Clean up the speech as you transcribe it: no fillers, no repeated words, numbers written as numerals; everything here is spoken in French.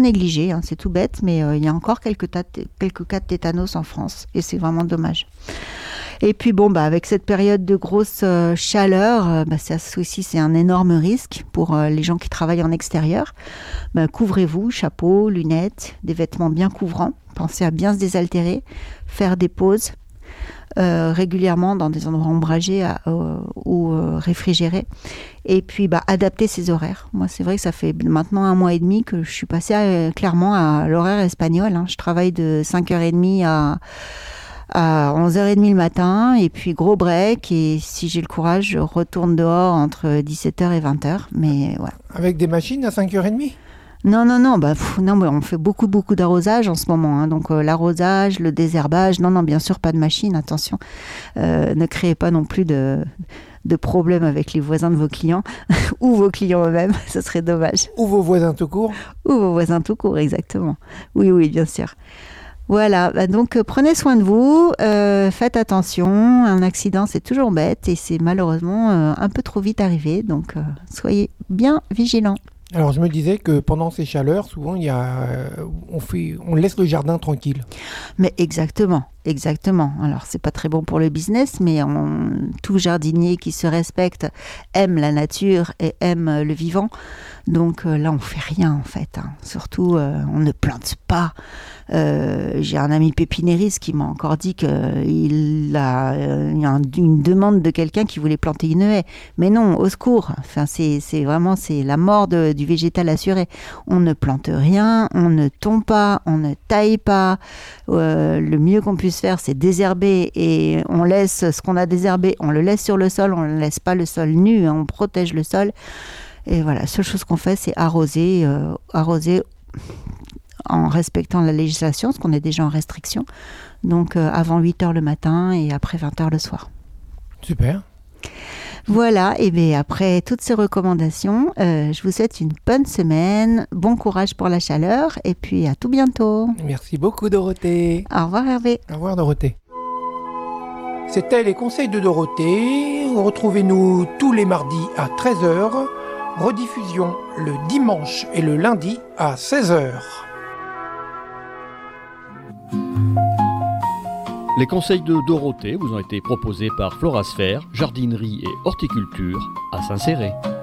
négligé, hein, c'est tout bête, mais il y a encore quelques cas de tétanos en France, et c'est vraiment dommage. Et puis avec cette période de grosse chaleur, ça aussi c'est un énorme risque pour les gens qui travaillent en extérieur. Couvrez-vous, chapeau, lunettes, des vêtements bien couvrants. Pensez à bien se désaltérer, faire des pauses régulièrement dans des endroits ombragés ou réfrigérés. Et puis adapter ses horaires. Moi c'est vrai que ça fait maintenant 1 mois et demi que je suis passée clairement à l'horaire espagnol. Je travaille de 5h30 à 11h30 le matin, et puis gros break, et si j'ai le courage, je retourne dehors entre 17h et 20h. Mais ouais. Avec des machines à 5h30 ? Non, on fait beaucoup d'arrosage en ce moment. Donc l'arrosage, le désherbage, non, bien sûr, pas de machine, attention. Ne créez pas non plus de problèmes avec les voisins de vos clients, ou vos clients eux-mêmes, ce serait dommage. Ou vos voisins tout court. Ou vos voisins tout court, exactement. Oui, bien sûr. Voilà, donc prenez soin de vous, faites attention, un accident c'est toujours bête et c'est malheureusement un peu trop vite arrivé, donc soyez bien vigilants. Alors je me disais que pendant ces chaleurs, souvent on laisse le jardin tranquille. Mais exactement. Alors c'est pas très bon pour le business, mais tout jardinier qui se respecte aime la nature et aime le vivant. Donc là on fait rien en fait. Surtout on ne plante pas. J'ai un ami pépinériste qui m'a encore dit qu'il y a une demande de quelqu'un qui voulait planter une haie. Mais non, au secours. Enfin c'est la mort du végétal assuré. On ne plante rien, on ne tombe pas, on ne taille pas. Le mieux qu'on puisse faire, c'est désherber, et on laisse ce qu'on a désherbé, on le laisse sur le sol, on ne laisse pas le sol nu, on protège le sol. Et voilà, la seule chose qu'on fait, c'est arroser en respectant la législation, parce qu'on est déjà en restriction. Donc avant 8h le matin et après 20h le soir. Super. Voilà, et bien après toutes ces recommandations, je vous souhaite une bonne semaine, bon courage pour la chaleur, et puis à tout bientôt. Merci beaucoup Dorothée. Au revoir Hervé. Au revoir Dorothée. C'était les conseils de Dorothée. Retrouvez-nous tous les mardis à 13h, rediffusion le dimanche et le lundi à 16h. Les conseils de Dorothée vous ont été proposés par Florasphère, jardinerie et horticulture à Saint-Céré.